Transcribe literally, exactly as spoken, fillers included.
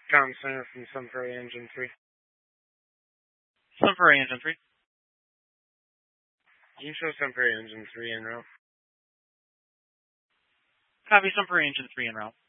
Tom Center from Sunbury Engine three. Sunbury Engine three. You show Sunbury Engine three en route. Copy Sunbury Engine three en route.